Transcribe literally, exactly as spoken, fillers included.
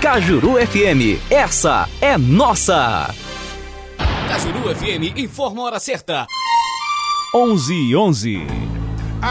Cajuru F M, essa é nossa. Cajuru F M informa a hora certa. onze e onze.